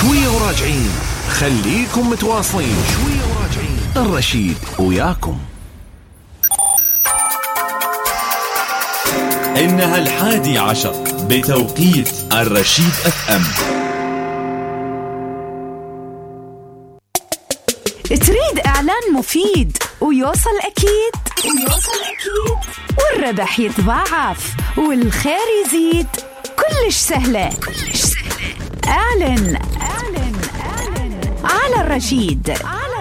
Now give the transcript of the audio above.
شوية وراجعين، خليكم متواصلين. شوية وراجعين، الرشيد وياكم. إنها 11 بتوقيت الرشيد FM. تريد إعلان مفيد ويوصل أكيد والربح يتضاعف والخير يزيد، كلش سهلة. اعلن على الرشيد.